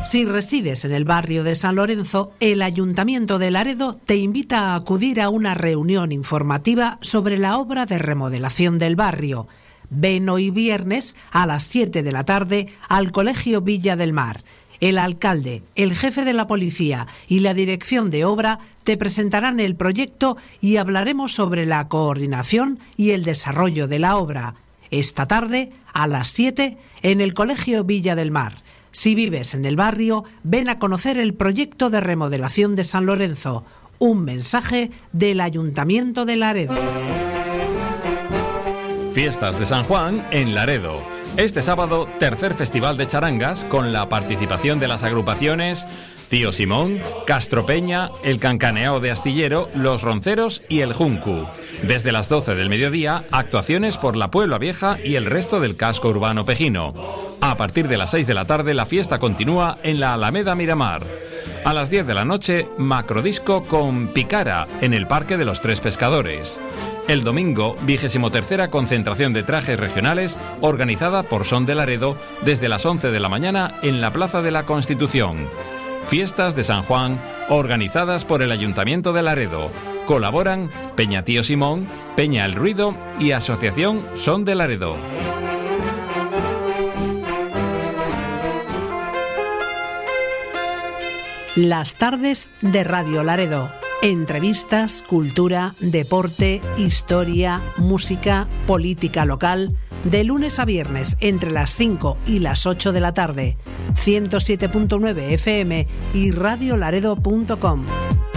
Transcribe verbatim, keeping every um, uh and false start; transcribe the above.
Si resides en el barrio de San Lorenzo, el Ayuntamiento de Laredo te invita a acudir a una reunión informativa sobre la obra de remodelación del barrio. Ven hoy viernes a las siete de la tarde al Colegio Villa del Mar. El alcalde, el jefe de la policía y la dirección de obra te presentarán el proyecto y hablaremos sobre la coordinación y el desarrollo de la obra. Esta tarde, a las siete, en el Colegio Villa del Mar. Si vives en el barrio, ven a conocer el proyecto de remodelación de San Lorenzo. Un mensaje del Ayuntamiento de Laredo. Fiestas de San Juan en Laredo. Este sábado, tercer festival de charangas con la participación de las agrupaciones Tío Simón, Castro Peña, El Cancaneao de Astillero, Los Ronceros y El Juncu. Desde las doce del mediodía, actuaciones por la Puebla Vieja y el resto del casco urbano pejino. A partir de las seis de la tarde, la fiesta continúa en la Alameda Miramar. A las diez de la noche, macrodisco con Picara en el Parque de los Tres Pescadores. El domingo, vigésimo tercera concentración de trajes regionales organizada por Son de Laredo desde las once de la mañana en la Plaza de la Constitución. Fiestas de San Juan organizadas por el Ayuntamiento de Laredo. Colaboran Peña Tío Simón, Peña El Ruido y Asociación Son de Laredo. Las tardes de Radio Laredo. Entrevistas, cultura, deporte, historia, música, política local. De lunes a viernes entre las cinco y las ocho de la tarde. ciento siete punto nueve F M y radio laredo punto com.